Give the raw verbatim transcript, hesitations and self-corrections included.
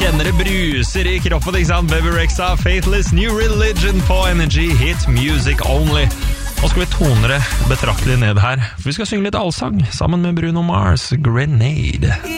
kjenner det bruser i kroppen, ikke sant? Bebe Rexha, Faithless New Religion på Energy, hit music only. Nå skal vi tone det betraktelig ned her, for vi skal synge litt allsang sammen med Bruno Mars, Grenade.